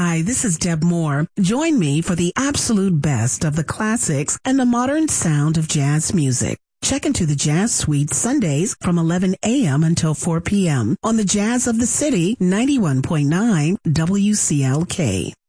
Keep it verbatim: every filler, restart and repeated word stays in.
Hi, this is Deb Moore. Join me for the absolute best of the classics and the modern sound of jazz music. Check into the Jazz Suite Sundays from eleven a.m. until four p.m. on the Jazz of the City ninety-one point nine W C L K.